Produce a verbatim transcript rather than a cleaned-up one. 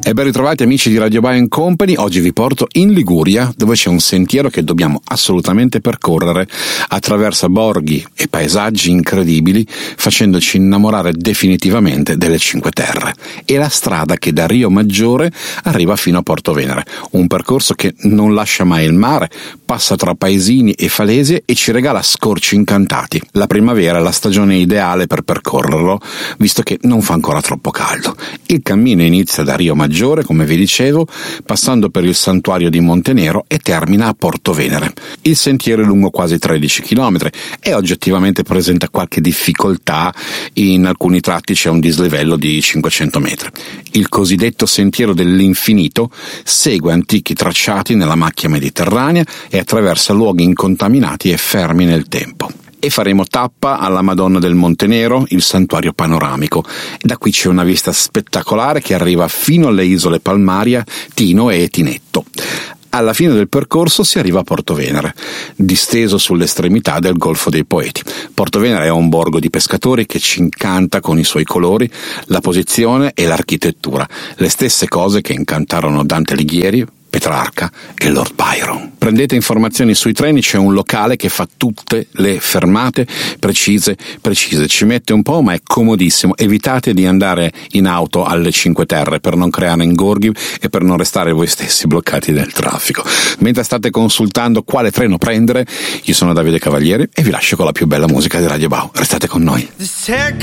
E ben ritrovati amici di Radio Bau and Company. Oggi vi porto in Liguria, dove c'è un sentiero che dobbiamo assolutamente percorrere. Attraversa borghi e paesaggi incredibili, facendoci innamorare definitivamente delle Cinque Terre. È la strada che da Rio Maggiore arriva fino a Porto Venere, un percorso che non lascia mai il mare, passa tra paesini e falesie e ci regala scorci incantati. La primavera è la stagione ideale per percorrerlo, visto che non fa ancora troppo caldo. Il cammino inizia da Rio Maggiore, come vi dicevo, passando per il santuario di Montenero e termina a Porto Venere. Il sentiero è lungo quasi tredici chilometri e oggettivamente presenta qualche difficoltà, in alcuni tratti c'è un dislivello di cinquecento metri. Il cosiddetto sentiero dell'infinito segue antichi tracciati nella macchia mediterranea e attraversa luoghi incontaminati e fermi nel tempo. E faremo tappa alla Madonna del Montenero, il santuario panoramico. E da qui c'è una vista spettacolare che arriva fino alle isole Palmaria, Tino e Tinetto. Alla fine del percorso si arriva a Porto Venere, disteso sull'estremità del Golfo dei Poeti. Porto Venere è un borgo di pescatori che ci incanta con i suoi colori, la posizione e l'architettura, le stesse cose che incantarono Dante Alighieri, Petrarca e Lord Byron. Prendete informazioni sui treni, c'è un locale che fa tutte le fermate precise, precise. Ci mette un po', ma è comodissimo. Evitate di andare in auto alle Cinque Terre per non creare ingorghi e per non restare voi stessi bloccati nel traffico. Mentre state consultando quale treno prendere, io sono Davide Cavalieri e vi lascio con la più bella musica di Radio Bau. Restate con noi. This